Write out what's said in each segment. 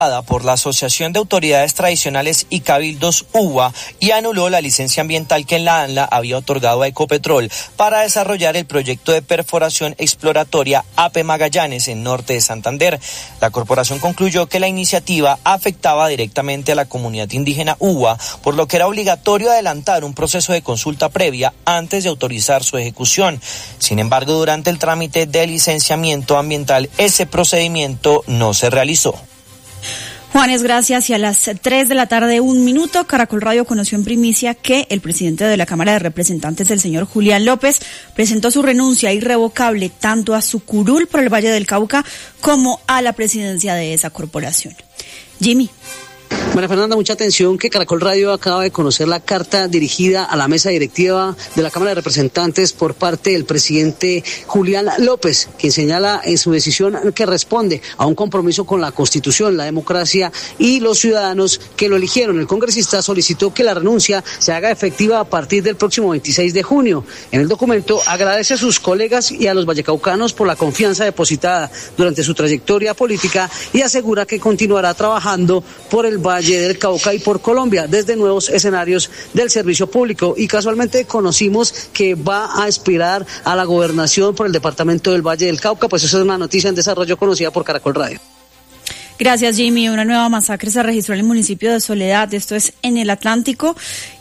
por la Asociación de Autoridades Tradicionales y Cabildos UBA y anuló la licencia ambiental que la ANLA había otorgado a Ecopetrol para desarrollar el proyecto de perforación exploratoria AP Magallanes en norte de Santander. La corporación concluyó que la iniciativa afectaba directamente a la comunidad indígena UBA, por lo que era obligatorio adelantar un proceso de consulta previa antes de autorizar su ejecución. Sin embargo, durante el trámite de licenciamiento ambiental, ese procedimiento no se realizó. Juanes, gracias. Y a las 3 de la tarde, 1 minuto, Caracol Radio conoció en primicia que el presidente de la Cámara de Representantes, el señor Julián López, presentó su renuncia irrevocable tanto a su curul por el Valle del Cauca como a la presidencia de esa corporación. Jimmy. María Fernanda, mucha atención que Caracol Radio acaba de conocer la carta dirigida a la mesa directiva de la Cámara de Representantes por parte del presidente Julián López, quien señala en su decisión que responde a un compromiso con la Constitución, la democracia y los ciudadanos que lo eligieron. El congresista solicitó que la renuncia se haga efectiva a partir del próximo 26 de junio. En el documento agradece a sus colegas y a los vallecaucanos por la confianza depositada durante su trayectoria política y asegura que continuará trabajando por el Valle del Cauca y por Colombia desde nuevos escenarios del servicio público. Y casualmente conocimos que va a aspirar a la gobernación por el departamento del Valle del Cauca, pues eso es una noticia en desarrollo conocida por Caracol Radio. Gracias, Jimmy. Una nueva masacre se registró en el municipio de Soledad, esto es en el Atlántico,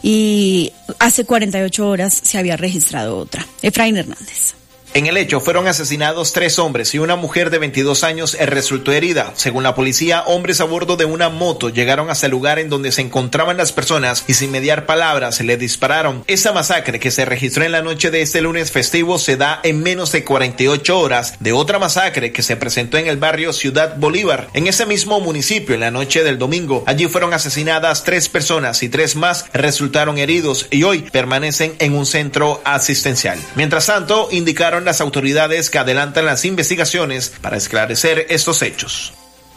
y hace 48 horas se había registrado otra. Efraín Hernández. En el hecho fueron asesinados 3 hombres y una mujer de 22 años resultó herida. Según la policía, hombres a bordo de una moto llegaron hasta el lugar en donde se encontraban las personas y sin mediar palabras se les dispararon. Esta masacre que se registró en la noche de este lunes festivo se da en menos de 48 horas de otra masacre que se presentó en el barrio Ciudad Bolívar, en ese mismo municipio, en la noche del domingo. Allí fueron asesinadas 3 personas y 3 más resultaron heridos y hoy permanecen en un centro asistencial. Mientras tanto, indicaron las autoridades que adelantan las investigaciones para esclarecer estos hechos.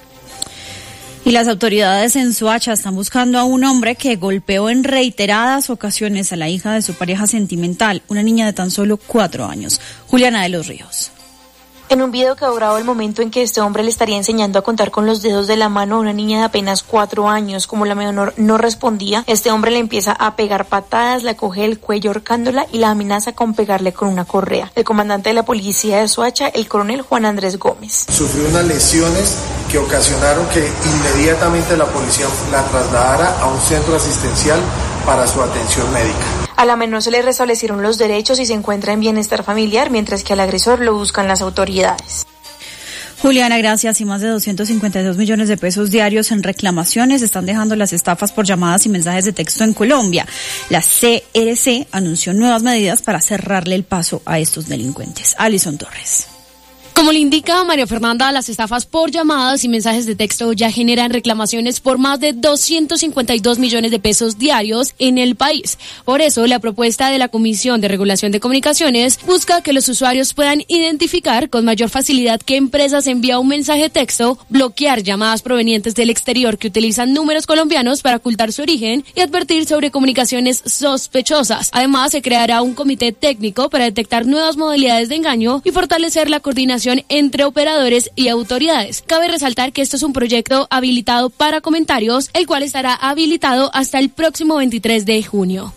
Y las autoridades en Soacha están buscando a un hombre que golpeó en reiteradas ocasiones a la hija de su pareja sentimental, una niña de tan solo 4 años. Juliana de los Ríos. En un video quedó grabado el momento en que este hombre le estaría enseñando a contar con los dedos de la mano a una niña de apenas 4 años. Como la menor no respondía, este hombre le empieza a pegar patadas, la coge del cuello ahorcándola y la amenaza con pegarle con una correa. El comandante de la policía de Soacha, el coronel Juan Andrés Gómez. Sufrió unas lesiones que ocasionaron que inmediatamente la policía la trasladara a un centro asistencial para su atención médica. A la menor se le restablecieron los derechos y se encuentra en bienestar familiar, mientras que al agresor lo buscan las autoridades. Juliana, gracias. Y más de 252 millones de pesos diarios en reclamaciones están dejando las estafas por llamadas y mensajes de texto en Colombia. La CRC anunció nuevas medidas para cerrarle el paso a estos delincuentes. Alison Torres. Como le indica María Fernanda, las estafas por llamadas y mensajes de texto ya generan reclamaciones por más de 252 millones de pesos diarios en el país. Por eso, la propuesta de la Comisión de Regulación de Comunicaciones busca que los usuarios puedan identificar con mayor facilidad qué empresas envía un mensaje de texto, bloquear llamadas provenientes del exterior que utilizan números colombianos para ocultar su origen y advertir sobre comunicaciones sospechosas. Además, se creará un comité técnico para detectar nuevas modalidades de engaño y fortalecer la coordinación entre operadores y autoridades. Cabe resaltar que esto es un proyecto habilitado para comentarios, el cual estará habilitado hasta el próximo 23 de junio.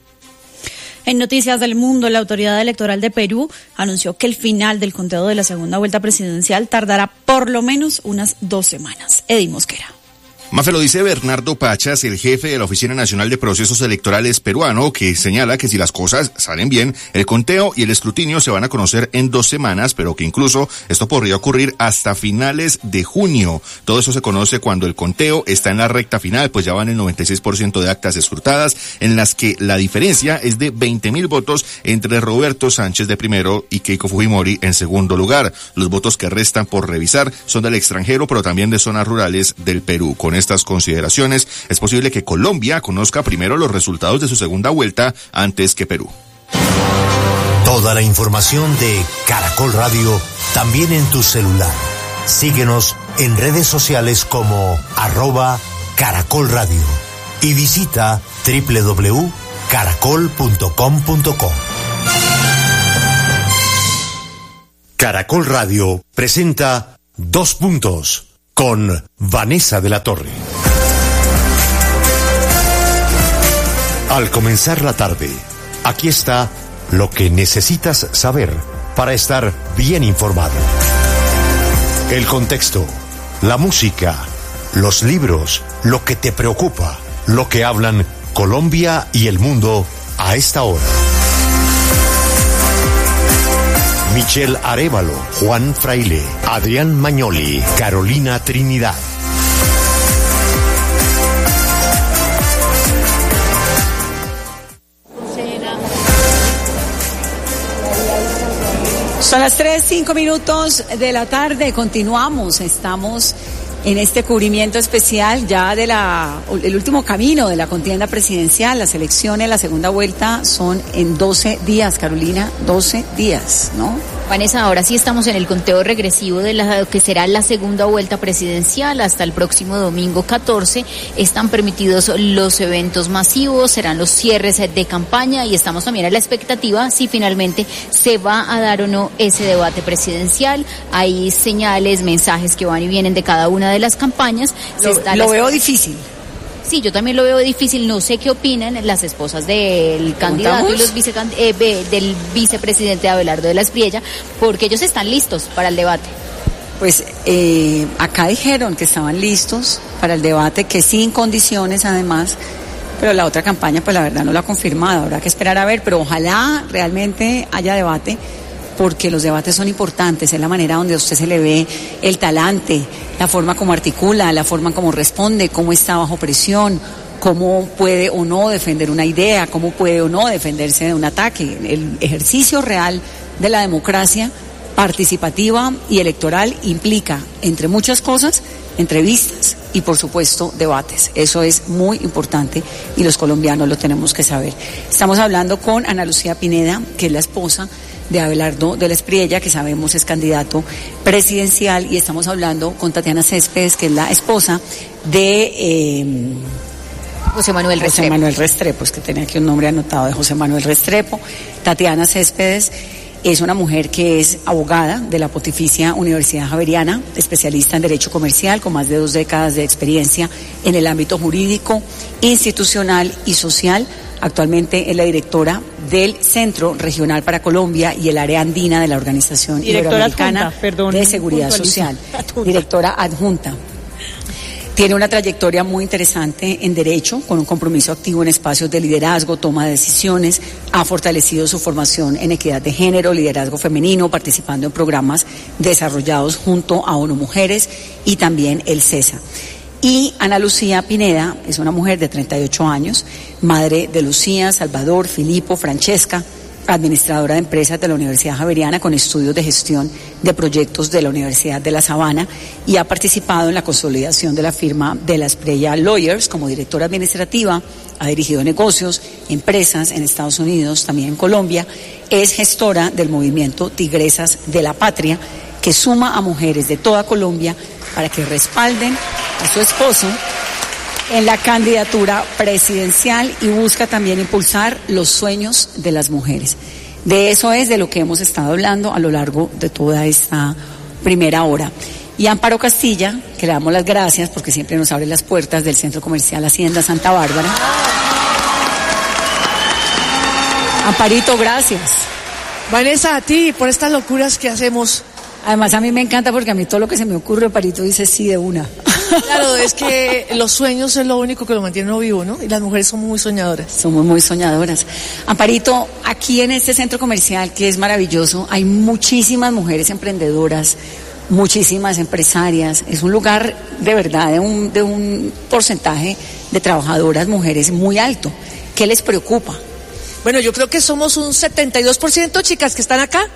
En Noticias del Mundo, la Autoridad Electoral de Perú anunció que el final del conteo de la segunda vuelta presidencial tardará por lo menos unas 2 semanas. Eddie Mosquera. Mafe, lo dice Bernardo Pachas, el jefe de la Oficina Nacional de Procesos Electorales peruano, que señala que si las cosas salen bien, el conteo y el escrutinio se van a conocer en 2 semanas, pero que incluso esto podría ocurrir hasta finales de junio. Todo eso se conoce cuando el conteo está en la recta final, pues ya van el 96% de actas escrutadas, en las que la diferencia es de 20.000 votos entre Roberto Sánchez de primero y Keiko Fujimori en segundo lugar. Los votos que restan por revisar son del extranjero, pero también de zonas rurales del Perú. Con estas consideraciones, es posible que Colombia conozca primero los resultados de su segunda vuelta antes que Perú. Toda la información de Caracol Radio también en tu celular. Síguenos en redes sociales como @Caracol Radio y visita www.caracol.com.co. Caracol Radio presenta 2 puntos. con Vanessa de la Torre. Al comenzar la tarde, aquí está lo que necesitas saber para estar bien informado. El contexto, la música, los libros, lo que te preocupa, lo que hablan Colombia y el mundo a esta hora. Michelle Arévalo, Juan Fraile, Adrián Magnoli, Carolina Trinidad. Son las 3:05 de la tarde, continuamos, estamos en este cubrimiento especial ya el último camino de la contienda presidencial. Las elecciones, la segunda vuelta son en 12 días, Carolina, 12 días, ¿no? Vanessa, ahora sí estamos en el conteo regresivo de lo que será la segunda vuelta presidencial. Hasta el próximo domingo 14 están permitidos los eventos masivos, serán los cierres de campaña y estamos también a la expectativa si finalmente se va a dar o no ese debate presidencial. Hay señales, mensajes que van y vienen de cada una de las campañas. Lo veo difícil. Sí, yo también lo veo difícil. No sé qué opinan las esposas del candidato y los del vicepresidente Abelardo de la Espriella, porque ellos están listos para el debate. Pues acá dijeron que estaban listos para el debate, que sin condiciones además, pero la otra campaña pues la verdad no lo ha confirmado, habrá que esperar a ver, pero ojalá realmente haya debate, porque los debates son importantes, es la manera donde a usted se le ve el talante, la forma como articula, la forma como responde, cómo está bajo presión, cómo puede o no defender una idea, cómo puede o no defenderse de un ataque. El ejercicio real de la democracia participativa y electoral implica, entre muchas cosas, entrevistas y, por supuesto, debates. Eso es muy importante y los colombianos lo tenemos que saber. Estamos hablando con Ana Lucía Pineda, que es la esposa de Abelardo de la Espriella, que sabemos es candidato presidencial, y estamos hablando con Tatiana Céspedes, que es la esposa de José Manuel Restrepo, es que tenía aquí un nombre anotado de José Manuel Restrepo. Tatiana Céspedes es una mujer que es abogada de la Pontificia Universidad Javeriana, especialista en Derecho Comercial, con más de 2 décadas de experiencia en el ámbito jurídico, institucional y social. Actualmente es la directora del Centro Regional para Colombia y el área andina de la Organización Iberoamericana de Seguridad Social. Directora adjunta. Tiene una trayectoria muy interesante en Derecho, con un compromiso activo en espacios de liderazgo, toma de decisiones, ha fortalecido su formación en equidad de género, liderazgo femenino, participando en programas desarrollados junto a ONU Mujeres y también el CESA. Y Ana Lucía Pineda es una mujer de 38 años, madre de Lucía, Salvador, Filipo, Francesca, administradora de empresas de la Universidad Javeriana con estudios de gestión de proyectos de la Universidad de La Sabana, y ha participado en la consolidación de la firma de la Espriella Lawyers como directora administrativa, ha dirigido negocios, empresas en Estados Unidos, también en Colombia, es gestora del movimiento Tigresas de la Patria, que suma a mujeres de toda Colombia para que respalden a su esposo en la candidatura presidencial y busca también impulsar los sueños de las mujeres. De eso es de lo que hemos estado hablando a lo largo de toda esta primera hora. Y Amparo Castilla, que le damos las gracias porque siempre nos abre las puertas del Centro Comercial Hacienda Santa Bárbara. Amparito, gracias. Vanessa, a ti por estas locuras que hacemos. Además a mí me encanta porque a mí todo lo que se me ocurre, Amparito dice sí de una. Claro, es que los sueños es lo único que lo mantiene uno vivo, ¿no? Y las mujeres somos muy soñadoras. Somos muy soñadoras. Amparito, aquí en este centro comercial que es maravilloso, hay muchísimas mujeres emprendedoras, muchísimas empresarias. Es un lugar de verdad de un porcentaje de trabajadoras mujeres muy alto. ¿Qué les preocupa? Bueno, yo creo que somos un 72%, chicas, que están acá.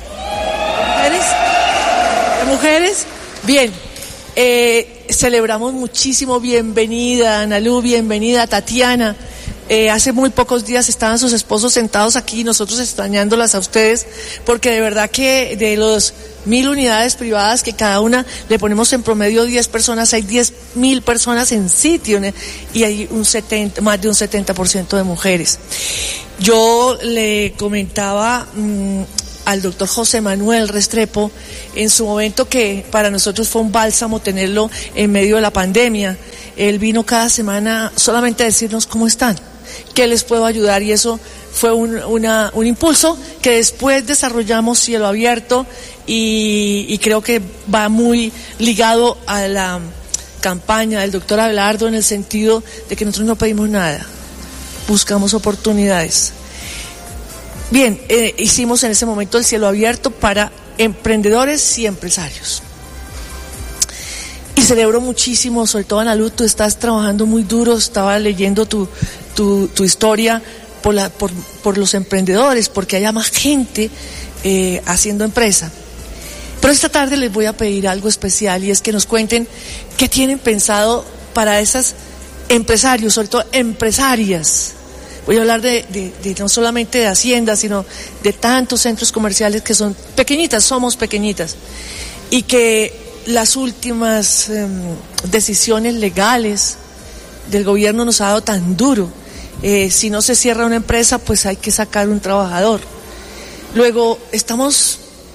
¿Mujeres? Bien. Celebramos muchísimo. Bienvenida, Analu, bienvenida, Tatiana. Hace muy pocos días estaban sus esposos sentados aquí, nosotros extrañándolas a ustedes, porque de verdad que de los 1.000 unidades privadas que cada una le ponemos en promedio 10 personas, hay 10.000 personas en sitio, ¿no? Y hay más de un 70% de mujeres. Yo le comentaba al doctor José Manuel Restrepo, en su momento que para nosotros fue un bálsamo tenerlo en medio de la pandemia. Él vino cada semana solamente a decirnos cómo están, qué les puedo ayudar, y eso fue un impulso que después desarrollamos Cielo Abierto, y creo que va muy ligado a la campaña del doctor Abelardo, en el sentido de que nosotros no pedimos nada, buscamos oportunidades. Bien, hicimos en ese momento el Cielo Abierto para emprendedores y empresarios. Y celebro muchísimo, sobre todo Ana Lu, tú estás trabajando muy duro, estaba leyendo tu historia por los emprendedores, porque haya más gente haciendo empresa. Pero esta tarde les voy a pedir algo especial, y es que nos cuenten qué tienen pensado para esas empresarios, sobre todo empresarias. Voy a hablar de no solamente de Hacienda, sino de tantos centros comerciales que son pequeñitas, somos pequeñitas, y que las últimas decisiones legales del gobierno nos ha dado tan duro. Si no se cierra una empresa, pues hay que sacar un trabajador. Luego estamos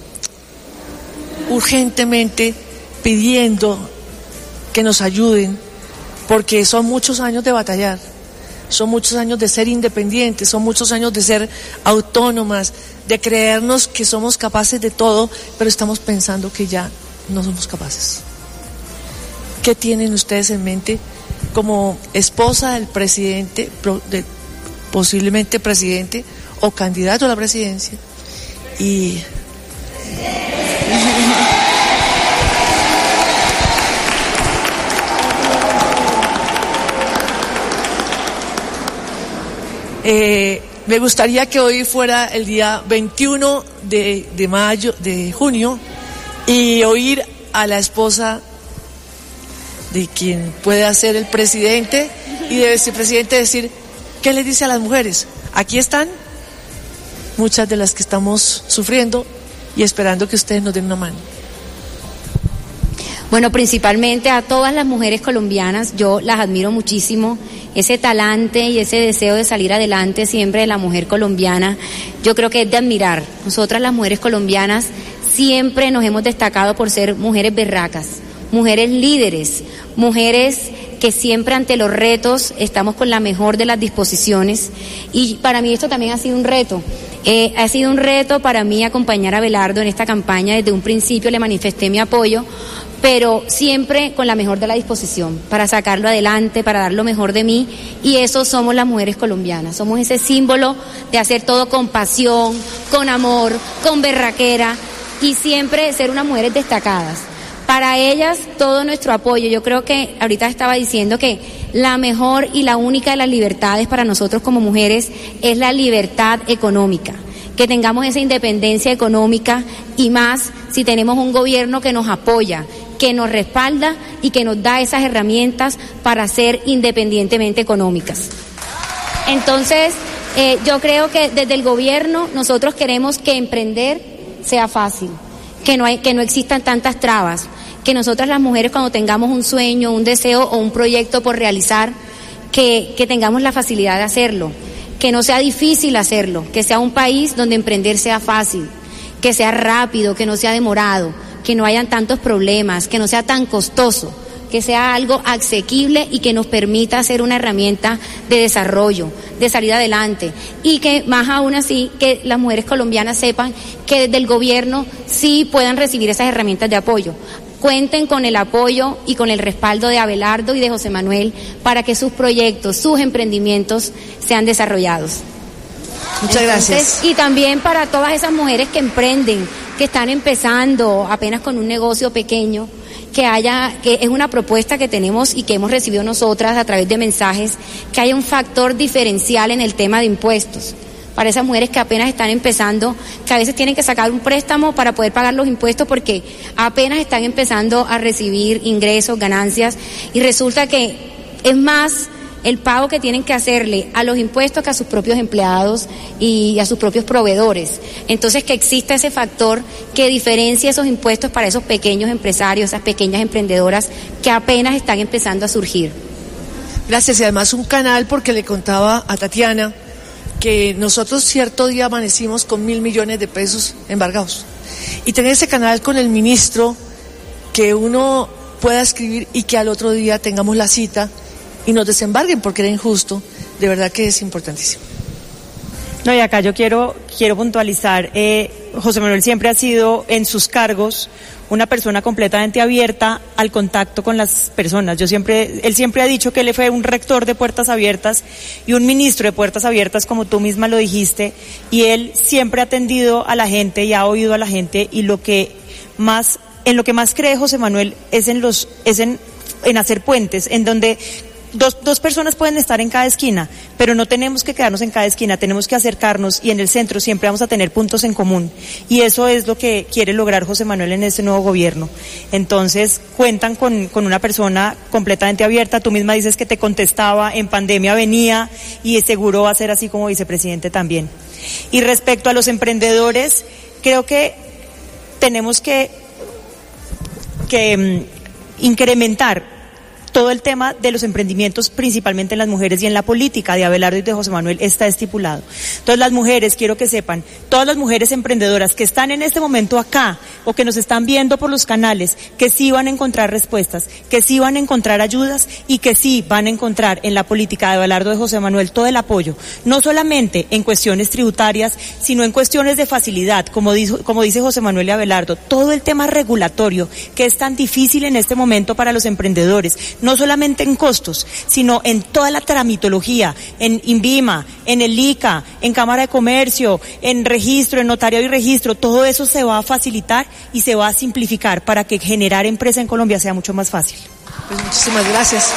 urgentemente pidiendo que nos ayuden, porque son muchos años de batallar, son muchos años de ser independientes, son muchos años de ser autónomas, de creernos que somos capaces de todo, pero estamos pensando que ya no somos capaces. ¿Qué tienen ustedes en mente como esposa del presidente, posiblemente presidente o candidato a la presidencia? Y me gustaría que hoy fuera el día 21 de junio, y oír a la esposa de quien pueda ser el presidente y de vicepresidente decir, ¿qué les dice a las mujeres? Aquí están muchas de las que estamos sufriendo y esperando que ustedes nos den una mano. Bueno, principalmente a todas las mujeres colombianas, yo las admiro muchísimo, ese talante y ese deseo de salir adelante siempre de la mujer colombiana, yo creo que es de admirar. Nosotras las mujeres colombianas siempre nos hemos destacado por ser mujeres berracas, mujeres líderes, mujeres que siempre ante los retos estamos con la mejor de las disposiciones, y para mí esto también ha sido un reto. Ha sido un reto para mí acompañar a Abelardo en esta campaña. Desde un principio le manifesté mi apoyo, pero siempre con la mejor de la disposición, para sacarlo adelante, para dar lo mejor de mí, y eso somos las mujeres colombianas, somos ese símbolo de hacer todo con pasión, con amor, con berraquera, y siempre ser unas mujeres destacadas. Para ellas todo nuestro apoyo. Yo creo que ahorita estaba diciendo que la mejor y la única de las libertades para nosotros como mujeres es la libertad económica, que tengamos esa independencia económica, y más si tenemos un gobierno que nos apoya, que nos respalda y que nos da esas herramientas para ser independientemente económicas. Entonces, yo creo que desde el gobierno nosotros queremos que emprender sea fácil, que no existan tantas trabas, que nosotras las mujeres, cuando tengamos un sueño, un deseo o un proyecto por realizar, que tengamos la facilidad de hacerlo, que no sea difícil hacerlo, que sea un país donde emprender sea fácil, que sea rápido, que no sea demorado, que no hayan tantos problemas, que no sea tan costoso, que sea algo asequible y que nos permita ser una herramienta de desarrollo, de salir adelante, y que más aún así que las mujeres colombianas sepan que desde el gobierno sí puedan recibir esas herramientas de apoyo. Cuenten con el apoyo y con el respaldo de Abelardo y de José Manuel para que sus proyectos, sus emprendimientos sean desarrollados. Muchas gracias. Y también para todas esas mujeres que emprenden, que están empezando apenas con un negocio pequeño, que es una propuesta que tenemos y que hemos recibido nosotras a través de mensajes, que haya un factor diferencial en el tema de impuestos. Para esas mujeres que apenas están empezando, que a veces tienen que sacar un préstamo para poder pagar los impuestos porque apenas están empezando a recibir ingresos, ganancias, y resulta que es más el pago que tienen que hacerle a los impuestos que a sus propios empleados y a sus propios proveedores. Entonces, que exista ese factor que diferencie esos impuestos para esos pequeños empresarios, esas pequeñas emprendedoras que apenas están empezando a surgir. Gracias, y además un canal, porque le contaba a Tatiana que nosotros cierto día amanecimos con 1.000 millones de pesos embargados. Y tener ese canal con el ministro, que uno pueda escribir y que al otro día tengamos la cita y nos desembarguen porque era injusto, de verdad que es importantísimo. No, y acá yo quiero puntualizar, José Manuel siempre ha sido en sus cargos una persona completamente abierta al contacto con las personas. Él siempre ha dicho que él fue un rector de puertas abiertas y un ministro de puertas abiertas, como tú misma lo dijiste, y él siempre ha atendido a la gente y ha oído a la gente, y en lo que más cree José Manuel es en hacer puentes, en donde dos personas pueden estar en cada esquina, pero no tenemos que quedarnos en cada esquina, tenemos que acercarnos, y en el centro siempre vamos a tener puntos en común, y eso es lo que quiere lograr José Manuel en este nuevo gobierno. Entonces cuentan con una persona completamente abierta. Tú misma dices que te contestaba, en pandemia venía, y seguro va a ser así como vicepresidente también. Y respecto a los emprendedores, creo que tenemos que incrementar todo el tema de los emprendimientos, principalmente en las mujeres, y en la política de Abelardo y de José Manuel está estipulado. Entonces, las mujeres, quiero que sepan, todas las mujeres emprendedoras que están en este momento acá o que nos están viendo por los canales, que sí van a encontrar respuestas, que sí van a encontrar ayudas y que sí van a encontrar en la política de Abelardo y de José Manuel todo el apoyo, no solamente en cuestiones tributarias, sino en cuestiones de facilidad, como dice José Manuel y Abelardo, todo el tema regulatorio que es tan difícil en este momento para los emprendedores, no solamente en costos, sino en toda la tramitología, en INVIMA, en el ICA, en Cámara de Comercio, en registro, en notariado y registro. Todo eso se va a facilitar y se va a simplificar para que generar empresa en Colombia sea mucho más fácil. Pues muchísimas gracias.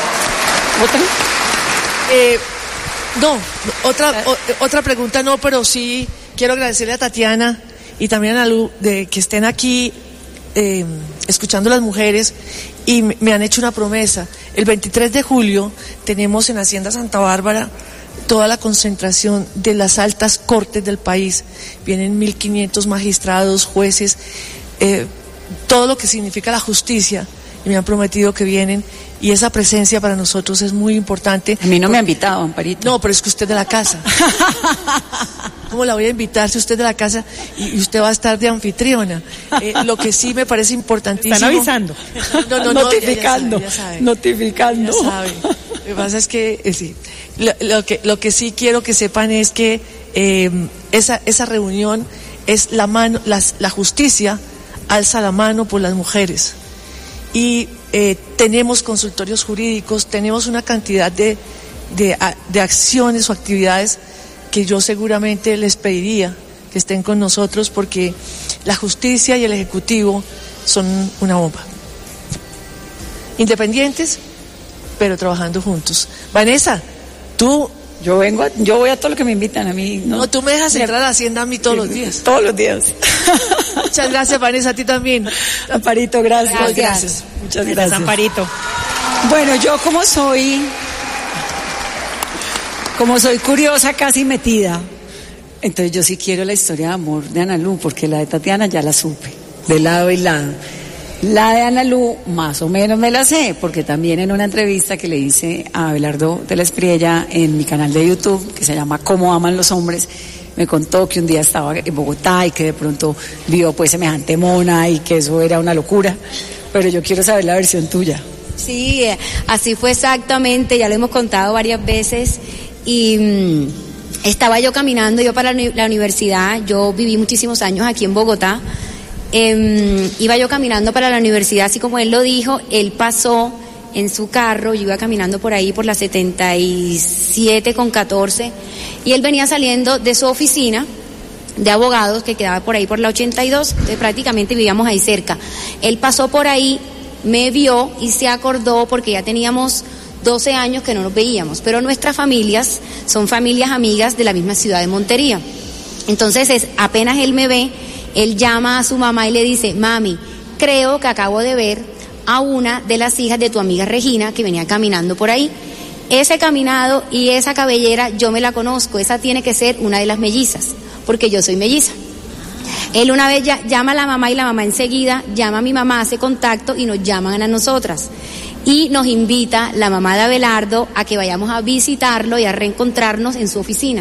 Otra pregunta no, pero sí quiero agradecerle a Tatiana y también a Lu de que estén aquí escuchando a las mujeres, y me han hecho una promesa. El 23 de julio tenemos en Hacienda Santa Bárbara toda la concentración de las altas cortes del país. Vienen 1.500 magistrados, jueces, todo lo que significa la justicia, y me han prometido que vienen, y esa presencia para nosotros es muy importante. A mí no me ha invitado, Amparito. No, pero es que usted es de la casa. ¿Cómo la voy a invitar si usted es de la casa y usted va a estar de anfitriona? Lo que sí me parece importantísimo. Están avisando. No, notificando. Ya sabe. Notificando. Ya sabe. Lo que pasa es que sí. Lo que sí quiero que sepan es que esa reunión es la justicia alza la mano por las mujeres. Y tenemos consultorios jurídicos, tenemos una cantidad de acciones o actividades que yo seguramente les pediría que estén con nosotros, porque la justicia y el ejecutivo son una bomba. Independientes, pero trabajando juntos. Vanessa, tú... Yo voy a todo lo que me invitan a mí. No, tú me dejas entrar a la Hacienda a mí todos los días. Todos los días. Muchas gracias, Vanessa, a ti también. Amparito, gracias. Muchas gracias, Amparito. Bueno, yo como soy curiosa, casi metida, entonces yo sí quiero la historia de amor de Ana Lu, porque la de Tatiana ya la supe, de lado y lado. La de Ana Lu más o menos me la sé, porque también en una entrevista que le hice a Abelardo de la Espriella en mi canal de YouTube, que se llama Cómo aman los hombres, me contó que un día estaba en Bogotá y que de pronto vio pues semejante mona y que eso era una locura, pero yo quiero saber la versión tuya. Sí, así fue exactamente, ya lo hemos contado varias veces, y estaba yo caminando para la universidad. Yo viví muchísimos años aquí en Bogotá. Iba yo caminando para la universidad, así como él lo dijo. Él pasó en su carro, yo iba caminando por ahí por la 77 con 14, y él venía saliendo de su oficina de abogados que quedaba por ahí por la 82, entonces prácticamente vivíamos ahí cerca. Él pasó por ahí, me vio y se acordó, porque ya teníamos 12 años que no nos veíamos, pero nuestras familias son familias amigas de la misma ciudad de Montería. Entonces apenas él me ve, él llama a su mamá y le dice: mami, creo que acabo de ver a una de las hijas de tu amiga Regina que venía caminando por ahí. Ese caminado y esa cabellera yo me la conozco, esa tiene que ser una de las mellizas, porque yo soy melliza. Él una vez llama a la mamá, y la mamá enseguida llama a mi mamá, hace contacto y nos llaman a nosotras. Y nos invita la mamá de Abelardo a que vayamos a visitarlo y a reencontrarnos en su oficina.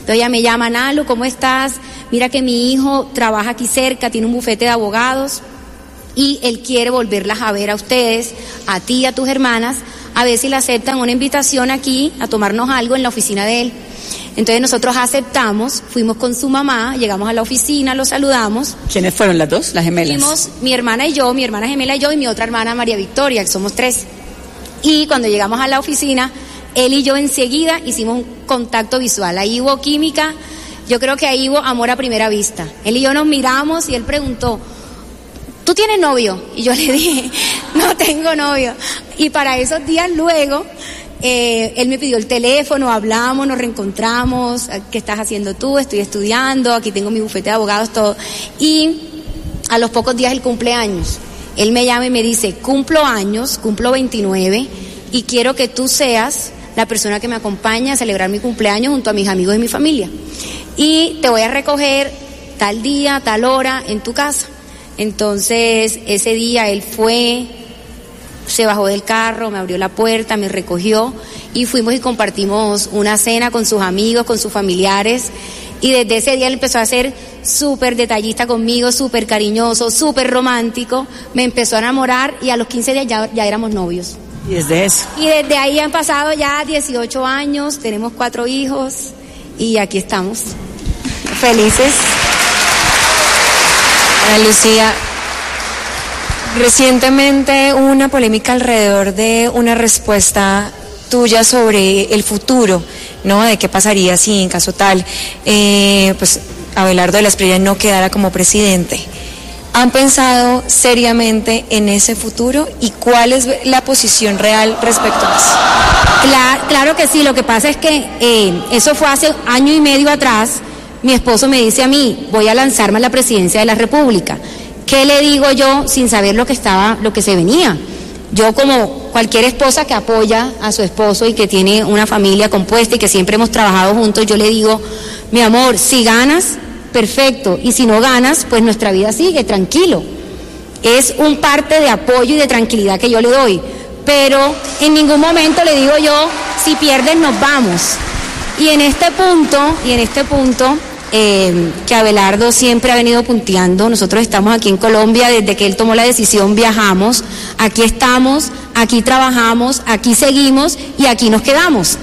Entonces ella me llama, Nalu, ¿cómo estás? Mira que mi hijo trabaja aquí cerca, tiene un bufete de abogados y él quiere volverlas a ver a ustedes, a ti y a tus hermanas, a ver si le aceptan una invitación aquí a tomarnos algo en la oficina de él. Entonces nosotros aceptamos, fuimos con su mamá, llegamos a la oficina, lo saludamos. ¿Quiénes fueron las dos, las gemelas? Fuimos mi hermana y yo, mi hermana gemela y yo, y mi otra hermana María Victoria, que somos 3. Y cuando llegamos a la oficina, él y yo enseguida hicimos un contacto visual. Ahí hubo química, yo creo que ahí hubo amor a primera vista. Él y yo nos miramos y él preguntó, ¿tú tienes novio? Y yo le dije, no tengo novio. Y para esos días luego, él me pidió el teléfono, hablamos, nos reencontramos, ¿qué estás haciendo tú? Estoy estudiando, aquí tengo mi bufete de abogados, todo. Y a los pocos días el cumpleaños, él me llama y me dice, cumplo años, cumplo 29, y quiero que tú seas la persona que me acompaña a celebrar mi cumpleaños junto a mis amigos y mi familia. Y te voy a recoger tal día, tal hora en tu casa. Entonces, ese día él fue, se bajó del carro, me abrió la puerta, me recogió y fuimos y compartimos una cena con sus amigos, con sus familiares. Y desde ese día él empezó a ser súper detallista conmigo, súper cariñoso, súper romántico. Me empezó a enamorar y a los 15 días ya éramos novios. ¿Y desde eso? Y desde ahí han pasado ya 18 años, tenemos 4 hijos y aquí estamos, felices. Ana Lucía, recientemente hubo una polémica alrededor de una respuesta tuya sobre el futuro, ¿no? De qué pasaría si en caso tal, pues Abelardo de la Espriella no quedara como presidente. ¿Han pensado seriamente en ese futuro y cuál es la posición real respecto a eso? Claro que sí, lo que pasa es que eso fue hace año y medio atrás. Mi esposo me dice a mí, voy a lanzarme a la presidencia de la República. ¿Qué le digo yo sin saber lo que se venía? Yo, como cualquier esposa que apoya a su esposo y que tiene una familia compuesta y que siempre hemos trabajado juntos, yo le digo, mi amor, si ganas, perfecto, y si no ganas, pues nuestra vida sigue, tranquilo. Es un parte de apoyo y de tranquilidad que yo le doy, pero en ningún momento le digo yo, si pierdes nos vamos. Y en este punto, que Abelardo siempre ha venido punteando, nosotros estamos aquí en Colombia, desde que él tomó la decisión viajamos, aquí estamos, aquí trabajamos, aquí seguimos y aquí nos quedamos.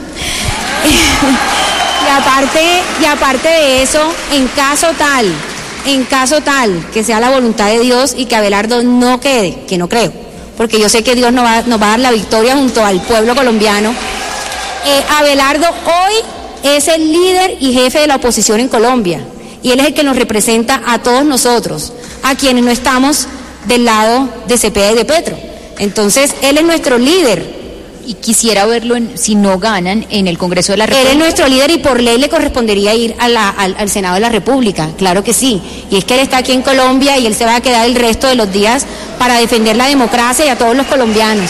Y aparte de eso, en caso tal que sea la voluntad de Dios y que Abelardo no quede, que no creo, porque yo sé que Dios nos va a dar la victoria junto al pueblo colombiano, Abelardo hoy es el líder y jefe de la oposición en Colombia y él es el que nos representa a todos nosotros, a quienes no estamos del lado de Cepeda y de Petro. Entonces, él es nuestro líder. Y quisiera verlo, si no ganan, en el Congreso de la República. Él es nuestro líder y por ley le correspondería ir al Senado de la República, claro que sí. Y es que él está aquí en Colombia y él se va a quedar el resto de los días para defender la democracia y a todos los colombianos.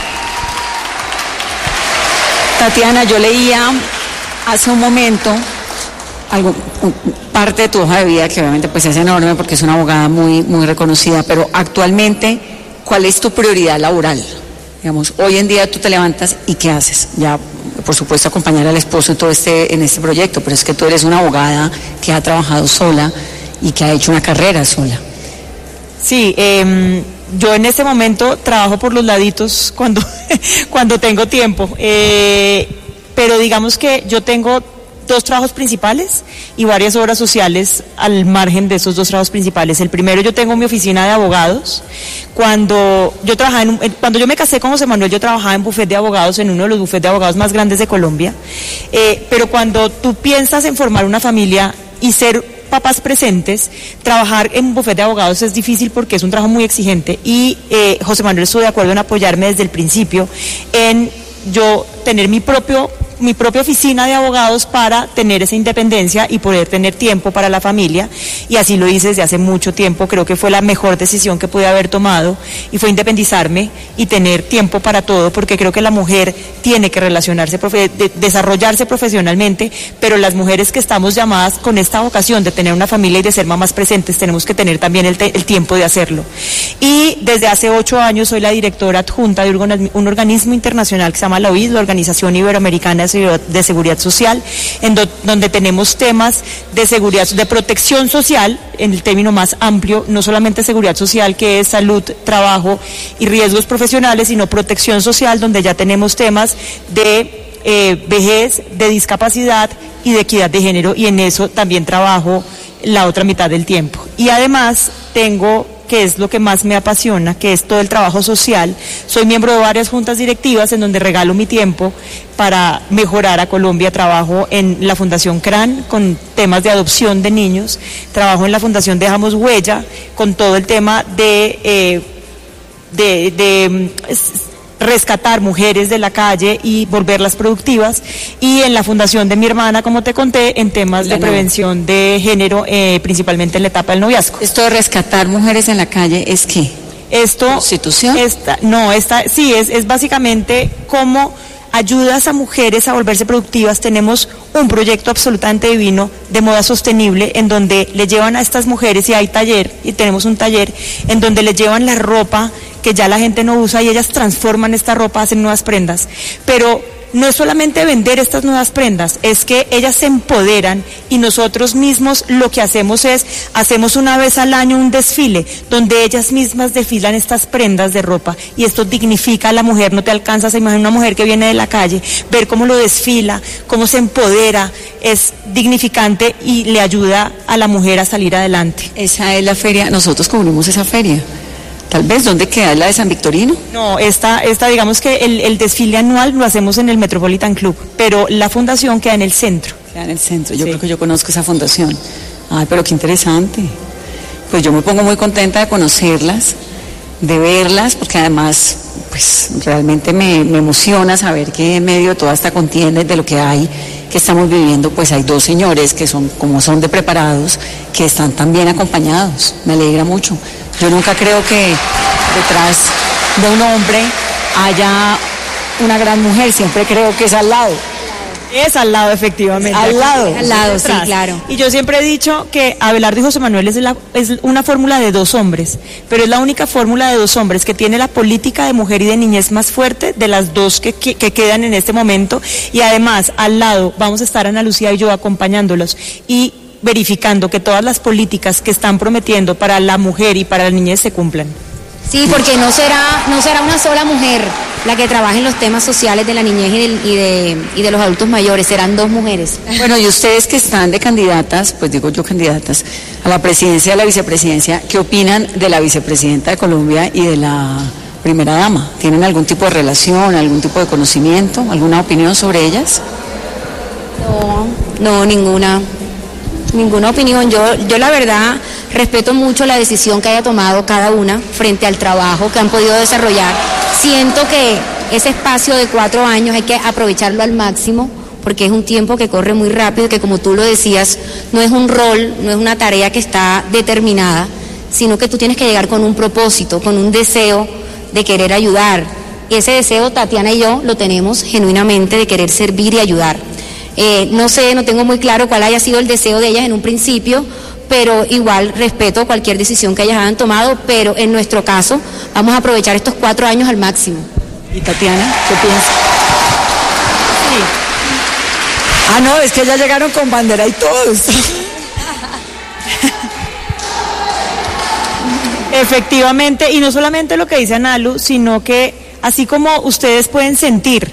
Tatiana, yo leía hace un momento parte de tu hoja de vida, que obviamente pues es enorme porque es una abogada muy, muy reconocida, pero actualmente, ¿cuál es tu prioridad laboral? Digamos, hoy en día tú te levantas y ¿qué haces? Ya, por supuesto, acompañar al esposo y todo en este proyecto, pero es que tú eres una abogada que ha trabajado sola y que ha hecho una carrera sola. Sí, yo en este momento trabajo por los laditos cuando tengo tiempo, pero digamos que yo tengo 2 trabajos principales y varias obras sociales al margen de esos 2 trabajos principales. El primero, yo tengo mi oficina de abogados. Cuando yo me casé con José Manuel, yo trabajaba en bufete de abogados, en uno de los bufetes de abogados más grandes de Colombia, pero cuando tú piensas en formar una familia y ser papás presentes, trabajar en un bufete de abogados es difícil porque es un trabajo muy exigente y José Manuel estuvo de acuerdo en apoyarme desde el principio en yo tener mi propia oficina de abogados para tener esa independencia y poder tener tiempo para la familia. y así lo hice desde hace mucho tiempo. Creo que fue la mejor decisión que pude haber tomado y fue independizarme y tener tiempo para todo, porque creo que la mujer tiene que relacionarse, desarrollarse profesionalmente, pero las mujeres que estamos llamadas con esta vocación de tener una familia y de ser mamás presentes, tenemos que tener también el tiempo de hacerlo. Y desde hace 8 años soy la directora adjunta de un organismo internacional que se llama la OIS, la Organización Iberoamericana de Seguridad Social, donde tenemos temas de seguridad, de protección social, en el término más amplio, no solamente seguridad social, que es salud, trabajo y riesgos profesionales, sino protección social, donde ya tenemos temas de vejez, de discapacidad y de equidad de género, y en eso también trabajo la otra mitad del tiempo. Y además tengo, que es lo que más me apasiona, que es todo el trabajo social. Soy miembro de varias juntas directivas en donde regalo mi tiempo para mejorar a Colombia. Trabajo en la Fundación CRAN con temas de adopción de niños, trabajo en la Fundación Dejamos Huella con todo el tema de rescatar mujeres de la calle y volverlas productivas, y en la fundación de mi hermana, como te conté, en temas de prevención de género, principalmente en la etapa del noviazgo. Esto de rescatar mujeres en la calle, ¿es qué? Esto, ¿Constitución? Es básicamente cómo ayudas a mujeres a volverse productivas. Tenemos un proyecto absolutamente divino de moda sostenible en donde le llevan a estas mujeres, y hay taller, y tenemos un taller en donde les llevan la ropa que ya la gente no usa y ellas transforman esta ropa, hacen nuevas prendas. Pero no es solamente vender estas nuevas prendas, es que ellas se empoderan, y nosotros mismos lo que hacemos una vez al año un desfile donde ellas mismas desfilan estas prendas de ropa, y esto dignifica a la mujer. No te alcanzas a imaginar una mujer que viene de la calle, ver cómo lo desfila, cómo se empodera, es dignificante y le ayuda a la mujer a salir adelante. Esa es la feria, nosotros cubrimos esa feria. Tal vez, ¿dónde queda? ¿La de San Victorino? No, esta digamos que el desfile anual lo hacemos en el Metropolitan Club, pero la fundación queda en el centro. Queda en el centro, yo creo que yo conozco esa fundación. Ay, pero qué interesante. Pues yo me pongo muy contenta de conocerlas, de verlas, porque además, pues realmente me emociona saber que en medio de toda esta contienda, de lo que hay, que estamos viviendo, pues hay 2 señores que son de preparados, que están tan bien acompañados. Me alegra mucho. Yo nunca creo que detrás de un hombre haya una gran mujer, siempre creo que es al lado. Es al lado, efectivamente. Al lado, sí, claro. Y yo siempre he dicho que Abelardo y José Manuel es una fórmula de 2 hombres, pero es la única fórmula de 2 hombres que tiene la política de mujer y de niñez más fuerte de las 2 que quedan en este momento, y además al lado vamos a estar Ana Lucía y yo acompañándolos y verificando que todas las políticas que están prometiendo para la mujer y para la niñez se cumplan. Sí, porque no será una sola mujer la que trabaje en los temas sociales de la niñez y de los adultos mayores, serán 2 mujeres. Bueno, y ustedes que están de candidatas, pues digo yo candidatas, a la presidencia y a la vicepresidencia, ¿qué opinan de la vicepresidenta de Colombia y de la primera dama? ¿Tienen algún tipo de relación, algún tipo de conocimiento, alguna opinión sobre ellas? No, ninguna opinión. Yo la verdad respeto mucho la decisión que haya tomado cada una frente al trabajo que han podido desarrollar. Siento que ese espacio de 4 años hay que aprovecharlo al máximo, porque es un tiempo que corre muy rápido, que como tú lo decías, no es un rol, no es una tarea que está determinada, sino que tú tienes que llegar con un propósito, con un deseo de querer ayudar. Y ese deseo Tatiana y yo lo tenemos genuinamente, de querer servir y ayudar. No sé, no tengo muy claro cuál haya sido el deseo de ellas en un principio, pero igual respeto cualquier decisión que ellas hayan tomado, pero en nuestro caso vamos a aprovechar estos 4 años al máximo. ¿Y Tatiana, qué piensas? Sí. Ah, no, es que ya llegaron con bandera y todos. Efectivamente, y no solamente lo que dice Analu, sino que así como ustedes pueden sentir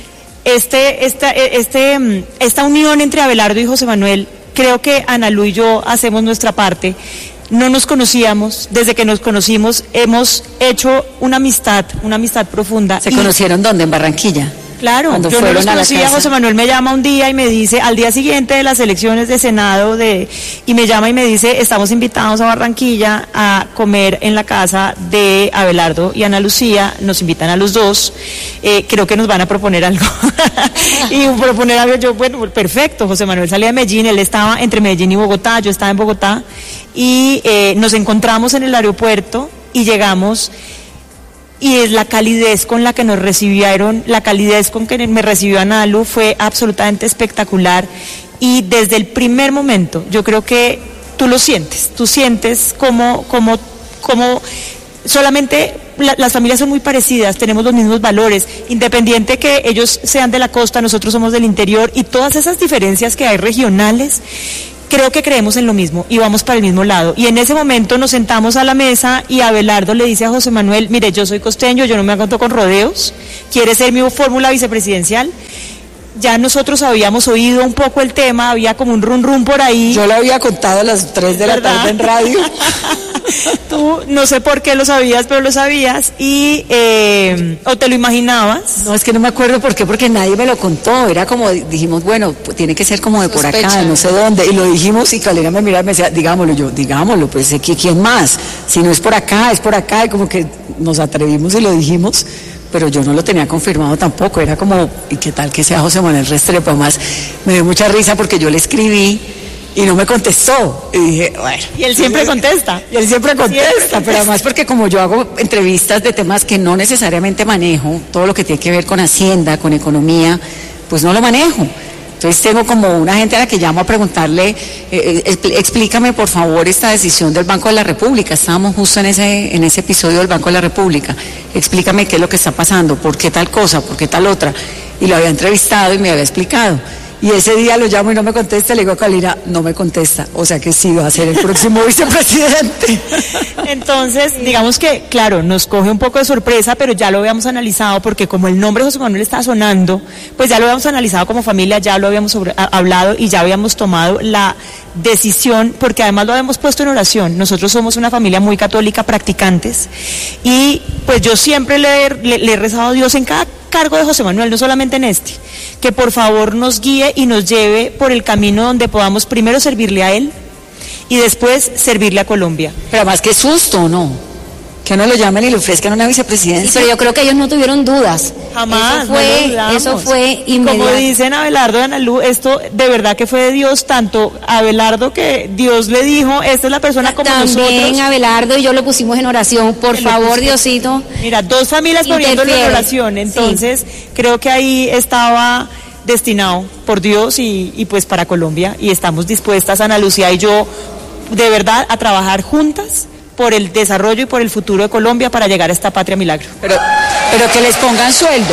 esta unión entre Abelardo y José Manuel, creo que Analu y yo hacemos nuestra parte. No nos conocíamos, desde que nos conocimos hemos hecho una amistad profunda. ¿Se conocieron dónde? ¿En Barranquilla? Claro, cuando yo no los fueron a la conocía. casa. José Manuel me llama un día y me dice, al día siguiente de las elecciones de Senado, y me llama y me dice, estamos invitados a Barranquilla a comer en la casa de Abelardo y Ana Lucía, nos invitan a los dos, creo que nos van a proponer algo. Y proponer algo, yo, bueno, perfecto, José Manuel salía de Medellín, él estaba entre Medellín y Bogotá, yo estaba en Bogotá, y nos encontramos en el aeropuerto y llegamos. Y es la calidez con la que nos recibieron, la calidez con que me recibió Analu fue absolutamente espectacular. Y desde el primer momento, yo creo que tú sientes como solamente las familias son muy parecidas, tenemos los mismos valores, independiente que ellos sean de la costa, nosotros somos del interior, y todas esas diferencias que hay regionales, creo que creemos en lo mismo y vamos para el mismo lado. Y en ese momento nos sentamos a la mesa y Abelardo le dice a José Manuel, mire, yo soy costeño, yo no me aguanto con rodeos, ¿quiere ser mi fórmula vicepresidencial? Ya nosotros habíamos oído un poco el tema, había como un rum por ahí. Yo lo había contado a las 3 de la tarde en radio. Tú, no sé por qué lo sabías, pero lo sabías, y o te lo imaginabas. No, es que no me acuerdo por qué, porque nadie me lo contó, era como, dijimos, bueno, tiene que ser como de por acá, no sé dónde, y lo dijimos, y Calera me miraba y me decía, digámoslo, pues, ¿quién más? Si no es por acá, y como que nos atrevimos y lo dijimos, pero yo no lo tenía confirmado tampoco, era como, ¿y qué tal que sea José Manuel Restrepo? Además, me dio mucha risa porque yo le escribí y no me contestó, y dije, bueno. Y él siempre contesta. Y él siempre contesta, pero además porque como yo hago entrevistas de temas que no necesariamente manejo, todo lo que tiene que ver con Hacienda, con economía, pues no lo manejo. Entonces tengo como una gente a la que llamo a preguntarle, explícame por favor esta decisión del Banco de la República. Estábamos justo en ese episodio del Banco de la República. Explícame qué es lo que está pasando, por qué tal cosa, por qué tal otra. Y lo había entrevistado y me había explicado. Y ese día lo llamo y no me contesta, le digo a Calira, no me contesta, o sea que sí va a ser el próximo vicepresidente. Entonces, digamos que, claro, nos coge un poco de sorpresa, pero ya lo habíamos analizado, porque como el nombre de José Manuel está sonando, pues ya lo habíamos analizado como familia, ya lo habíamos hablado y ya habíamos tomado la decisión, porque además lo habíamos puesto en oración. Nosotros somos una familia muy católica, practicantes, y pues yo siempre le he rezado a Dios en cada cargo de José Manuel, no solamente en este, que por favor nos guíe y nos lleve por el camino donde podamos primero servirle a él y después servirle a Colombia. Pero más que susto, ¿no? Que no lo llamen y le ofrezcan una vicepresidencia. Sí, pero yo creo que ellos no tuvieron dudas. Jamás, eso fue inmediato. Como dicen Abelardo y Analu, esto de verdad que fue de Dios, tanto Abelardo que Dios le dijo, esta es la persona como nosotros. También Abelardo y yo lo pusimos en oración, por favor, Diosito. Mira, dos familias poniéndolo en oración, entonces creo que ahí estaba destinado por Dios y pues para Colombia, y estamos dispuestas, Ana Lucía y yo, de verdad, a trabajar juntas por el desarrollo y por el futuro de Colombia para llegar a esta patria milagro. Pero que les pongan sueldo.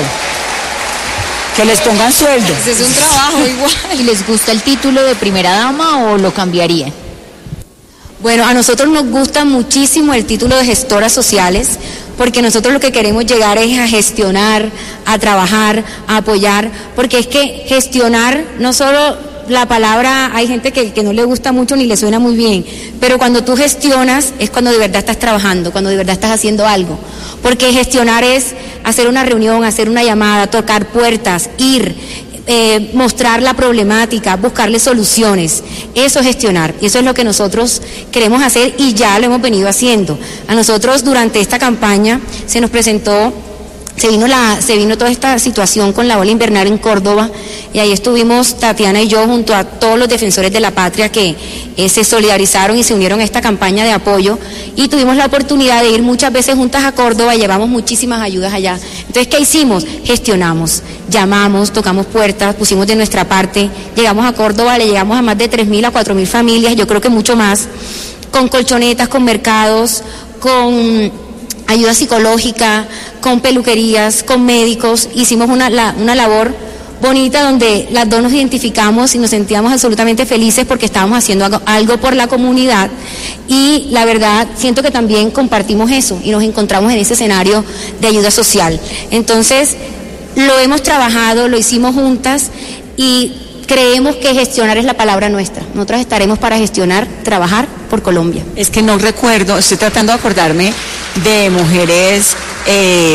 Que les pongan sueldo. Ese es un trabajo igual. ¿Y les gusta el título de primera dama o lo cambiaría? Bueno, a nosotros nos gusta muchísimo el título de gestoras sociales, porque nosotros lo que queremos llegar es a gestionar, a trabajar, a apoyar, porque es que gestionar no solo la palabra, hay gente que no le gusta mucho ni le suena muy bien, pero cuando tú gestionas es cuando de verdad estás trabajando, cuando de verdad estás haciendo algo, porque gestionar es hacer una reunión, hacer una llamada, tocar puertas, ir, mostrar la problemática, buscarle soluciones. Eso es gestionar, y eso es lo que nosotros queremos hacer y ya lo hemos venido haciendo. A nosotros durante esta campaña se nos presentó, se vino toda esta situación con la ola invernal en Córdoba, y ahí estuvimos Tatiana y yo junto a todos los defensores de la patria que se solidarizaron y se unieron a esta campaña de apoyo, y tuvimos la oportunidad de ir muchas veces juntas a Córdoba y llevamos muchísimas ayudas allá. Entonces, ¿qué hicimos? Gestionamos, llamamos, tocamos puertas, pusimos de nuestra parte, llegamos a Córdoba, le llegamos a más de 3.000 a 4.000 familias, yo creo que mucho más, con colchonetas, con mercados, con ayuda psicológica, con peluquerías, con médicos. Hicimos una labor bonita donde las dos nos identificamos y nos sentíamos absolutamente felices porque estábamos haciendo algo por la comunidad, y la verdad siento que también compartimos eso y nos encontramos en ese escenario de ayuda social. Entonces lo hemos trabajado, lo hicimos juntas y creemos que gestionar es la palabra nuestra. Nosotras estaremos para gestionar, trabajar por Colombia. Es que no recuerdo, estoy tratando de acordarme de mujeres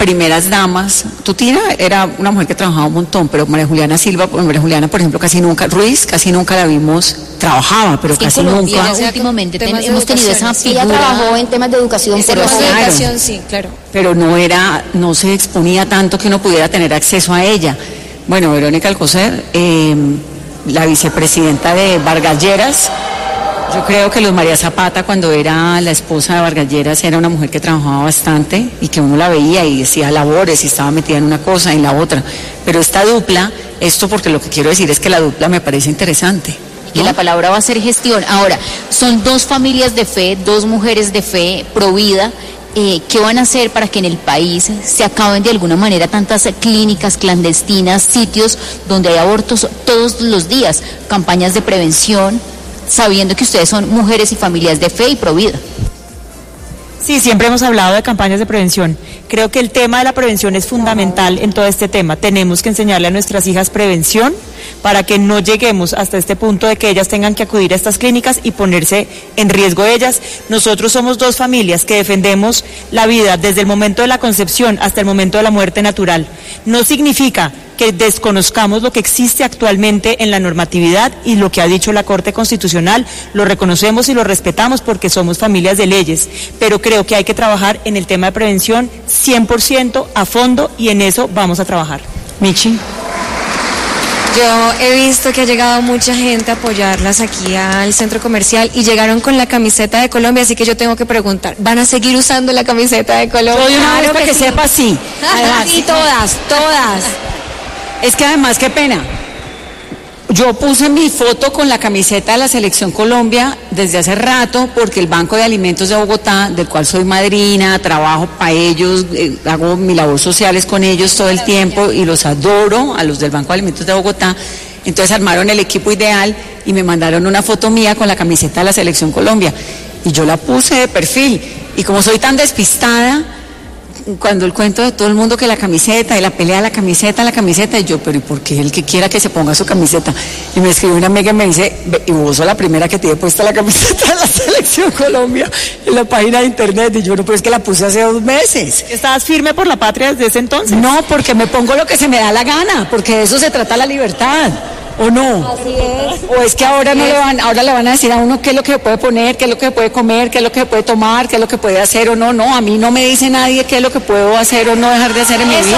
primeras damas. Tutina era una mujer que trabajaba un montón, pero María Juliana, por ejemplo, casi nunca la vimos, trabajaba, pero casi nunca. Últimamente hemos tenido esa figura. Ella trabajó en temas de educación, sí, claro. Pero no se exponía tanto que uno pudiera tener acceso a ella. Bueno, Verónica Alcocer, la vicepresidenta de Vargas Lleras. Yo creo que Luz María Zapata, cuando era la esposa de Vargas Lleras, era una mujer que trabajaba bastante y que uno la veía y decía labores y estaba metida en una cosa y en la otra. Pero esta dupla, porque lo que quiero decir es que la dupla me parece interesante. Y que la palabra va a ser gestión. Ahora, son dos familias de fe, dos mujeres de fe, pro vida. ¿Qué van a hacer para que en el país se acaben de alguna manera tantas clínicas clandestinas, sitios donde hay abortos todos los días, campañas de prevención, sabiendo que ustedes son mujeres y familias de fe y pro vida? Sí, siempre hemos hablado de campañas de prevención. Creo que el tema de la prevención es fundamental en todo este tema. Tenemos que enseñarle a nuestras hijas prevención para que no lleguemos hasta este punto de que ellas tengan que acudir a estas clínicas y ponerse en riesgo ellas. Nosotros somos dos familias que defendemos la vida desde el momento de la concepción hasta el momento de la muerte natural. No significa que desconozcamos lo que existe actualmente en la normatividad y lo que ha dicho la Corte Constitucional, lo reconocemos y lo respetamos porque somos familias de leyes, pero creo que hay que trabajar en el tema de prevención 100% a fondo y en eso vamos a trabajar. Michi. Yo he visto que ha llegado mucha gente a apoyarlas aquí al centro comercial y llegaron con la camiseta de Colombia, así que yo tengo que preguntar, ¿van a seguir usando la camiseta de Colombia? Soy una vez para que sepa, sí. Además, sí, todas. Es que además, qué pena. Yo puse mi foto con la camiseta de la Selección Colombia desde hace rato porque el Banco de Alimentos de Bogotá, del cual soy madrina, trabajo para ellos, hago mi labor sociales con ellos todo el tiempo y los adoro, a los del Banco de Alimentos de Bogotá. Entonces armaron el equipo ideal y me mandaron una foto mía con la camiseta de la Selección Colombia. Y yo la puse de perfil. Y como soy tan despistada, cuando el cuento de todo el mundo que la camiseta y la pelea de la camiseta, y yo, pero ¿y por qué el que quiera que se ponga su camiseta? Y me escribió una amiga y me dice, y vos sos la primera que tiene puesta la camiseta de la Selección Colombia en la página de internet, y yo, no, pero es que la puse hace 2 meses. ¿Estabas firme por la patria desde ese entonces? No, porque me pongo lo que se me da la gana, porque de eso se trata la libertad. ¿O no? Así es. O es que ahora ahora le van a decir a uno qué es lo que puede poner, qué es lo que puede comer, qué es lo que puede tomar, qué es lo que puede hacer o no. No, a mí no me dice nadie qué es lo que puedo hacer o no dejar de hacer en mi vida.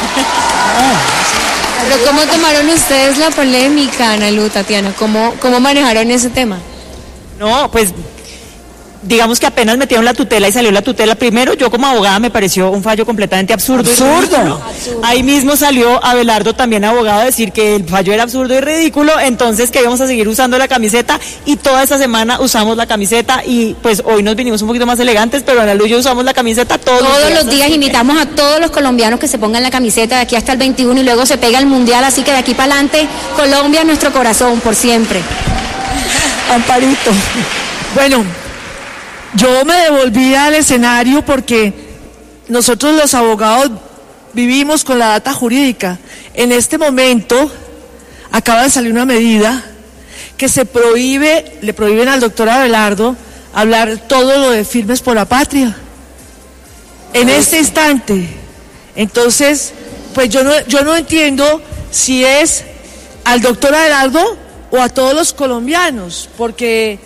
Pero ¿cómo tomaron ustedes la polémica, Ana Lu, Tatiana? ¿Cómo manejaron ese tema? No, pues digamos que apenas metieron la tutela y salió la tutela primero, yo como abogada me pareció un fallo completamente absurdo. Absurdo. Ahí mismo salió Abelardo, también abogado, a decir que el fallo era absurdo y ridículo, entonces que íbamos a seguir usando la camiseta y toda esta semana usamos la camiseta y pues hoy nos vinimos un poquito más elegantes, pero Ana Lu y yo usamos la camiseta todos los días. Invitamos a todos los colombianos que se pongan la camiseta de aquí hasta el 21 y luego se pega el mundial, así que de aquí para adelante Colombia es nuestro corazón por siempre. Amparito. Bueno, yo me devolví al escenario porque nosotros los abogados vivimos con la data jurídica. En este momento acaba de salir una medida que le prohíben al doctor Abelardo hablar todo lo de Firmes por la Patria. En este instante. Entonces, pues yo no entiendo si es al doctor Abelardo o a todos los colombianos, porque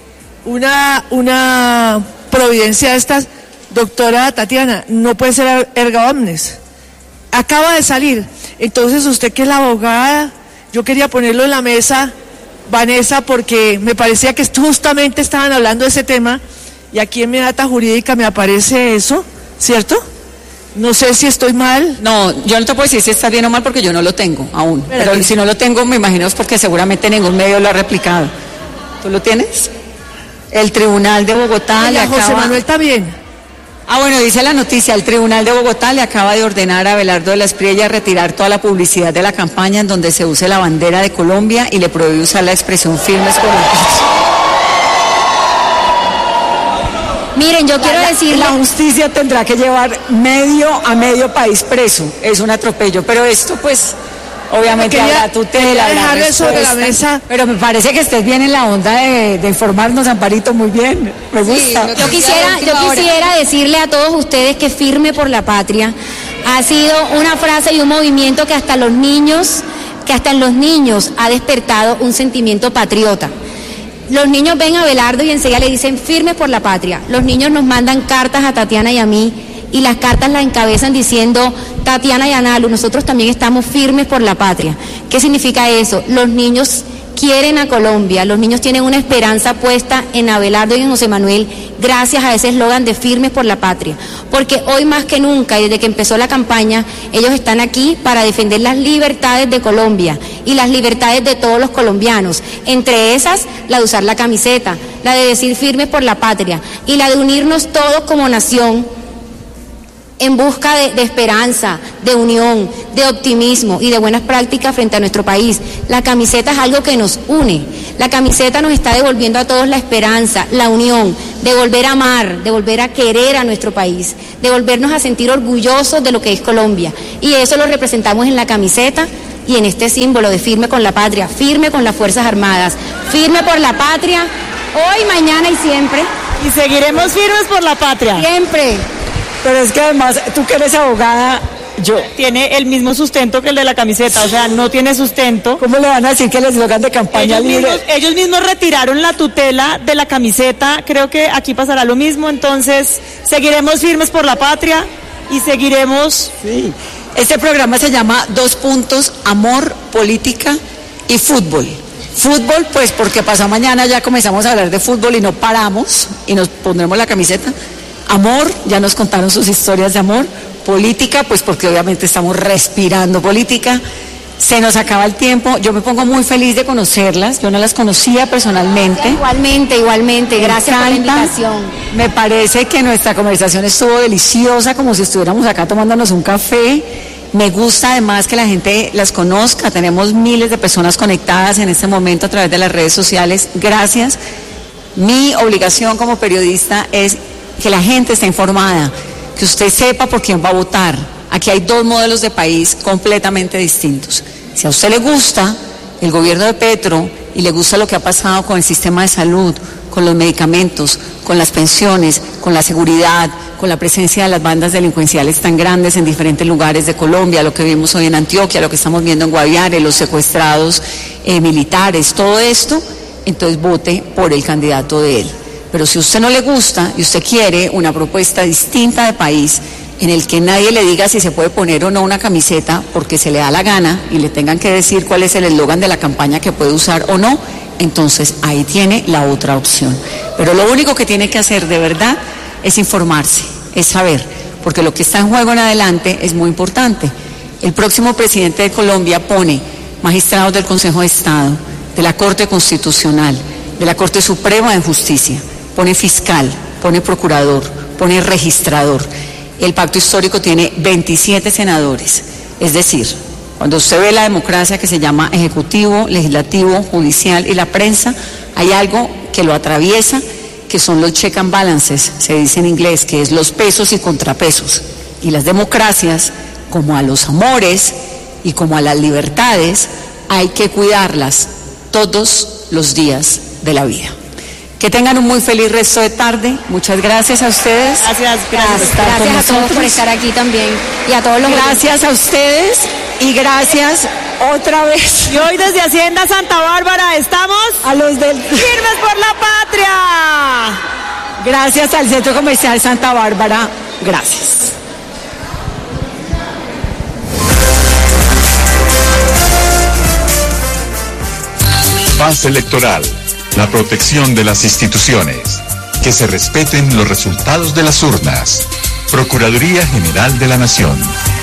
una providencia de estas, doctora Tatiana, no puede ser erga omnes. Acaba de salir. Entonces, usted que es la abogada, yo quería ponerlo en la mesa, Vanessa, porque me parecía que justamente estaban hablando de ese tema y aquí en mi data jurídica me aparece eso, ¿cierto? No sé si estoy mal. No, yo no te puedo decir si está bien o mal porque yo no lo tengo aún. Pero si no lo tengo, me imagino es porque seguramente ningún medio lo ha replicado. ¿Tú lo tienes? El Tribunal de Bogotá le acaba... José Manuel está bien. Bueno, dice la noticia, el Tribunal de Bogotá le acaba de ordenar a Abelardo de la Espriella retirar toda la publicidad de la campaña en donde se use la bandera de Colombia y le prohíbe usar la expresión Firmes por la Patria. Miren, yo quiero decir... La justicia tendrá que llevar medio país preso, es un atropello, pero esto pues... Obviamente habrá tutela, habrá respuesta, pero me parece que estés bien en la onda de informarnos, Amparito, muy bien, me gusta. Sí, yo quisiera decirle a todos ustedes que Firme por la Patria Ha sido una frase y un movimiento que hasta en los niños ha despertado un sentimiento patriota. Los niños ven a Abelardo y enseguida le dicen firmes por la patria. Los niños nos mandan cartas a Tatiana y a mí, y las cartas las encabezan diciendo: Tatiana y Analu, nosotros también estamos firmes por la patria. ¿Qué significa eso? Los niños quieren a Colombia, los niños tienen una esperanza puesta en Abelardo y en José Manuel gracias a ese eslogan de firmes por la patria, porque hoy más que nunca, y desde que empezó la campaña, ellos están aquí para defender las libertades de Colombia y las libertades de todos los colombianos, entre esas la de usar la camiseta, la de decir firmes por la patria y la de unirnos todos como nación en busca de esperanza, de unión, de optimismo y de buenas prácticas frente a nuestro país. La camiseta es algo que nos une. La camiseta nos está devolviendo a todos la esperanza, la unión, de volver a amar, de volver a querer a nuestro país, de volvernos a sentir orgullosos de lo que es Colombia. Y eso lo representamos en la camiseta y en este símbolo de firme con la patria, firme con las Fuerzas Armadas, firme por la patria, hoy, mañana y siempre. Y seguiremos firmes por la patria. Siempre. Pero es que además, tú que eres abogada, tiene el mismo sustento que el de la camiseta, o sea, no tiene sustento. ¿Cómo le van a decir que el eslogan de campaña libre? Ellos mismos retiraron la tutela de la camiseta, creo que aquí pasará lo mismo, entonces seguiremos firmes por la patria y seguiremos... Sí. Este programa se llama 2 puntos, amor, política y fútbol. Fútbol, pues porque pasado mañana ya comenzamos a hablar de fútbol y no paramos y nos pondremos la camiseta. Amor, ya nos contaron sus historias de amor. Política, pues porque obviamente estamos respirando política. Se nos acaba el tiempo. Yo me pongo muy feliz de conocerlas. Yo no las conocía personalmente. Igualmente. Gracias por la invitación. Me parece que nuestra conversación estuvo deliciosa, como si estuviéramos acá tomándonos un café. Me gusta además que la gente las conozca. Tenemos miles de personas conectadas en este momento a través de las redes sociales. Gracias. Mi obligación como periodista es que la gente esté informada, que usted sepa por quién va a votar. Aquí hay 2 modelos de país completamente distintos. Si a usted le gusta el gobierno de Petro y le gusta lo que ha pasado con el sistema de salud, con los medicamentos, con las pensiones, con la seguridad, con la presencia de las bandas delincuenciales tan grandes en diferentes lugares de Colombia, lo que vimos hoy en Antioquia, lo que estamos viendo en Guaviare, los secuestrados militares, todo esto, entonces vote por el candidato de él. Pero si a usted no le gusta y usted quiere una propuesta distinta de país en el que nadie le diga si se puede poner o no una camiseta porque se le da la gana y le tengan que decir cuál es el eslogan de la campaña que puede usar o no, entonces ahí tiene la otra opción. Pero lo único que tiene que hacer de verdad es informarse, es saber, porque lo que está en juego en adelante es muy importante. El próximo presidente de Colombia pone magistrados del Consejo de Estado, de la Corte Constitucional, de la Corte Suprema de Justicia, pone fiscal, pone procurador, pone registrador. El pacto histórico tiene 27 senadores. Es decir, cuando usted ve la democracia que se llama ejecutivo, legislativo, judicial y la prensa, hay algo que lo atraviesa, que son los check and balances, se dice en inglés, que es los pesos y contrapesos. Y las democracias, como a los amores y como a las libertades, hay que cuidarlas todos los días de la vida. Que tengan un muy feliz resto de tarde. Muchas gracias a ustedes. Gracias a todos por estar aquí también y a todos los Gracias a ustedes y gracias otra vez. Y hoy desde Hacienda Santa Bárbara estamos a los del Firmes por la Patria. Gracias al Centro Comercial Santa Bárbara. Gracias. Paz electoral. La protección de las instituciones, que se respeten los resultados de las urnas. Procuraduría General de la Nación.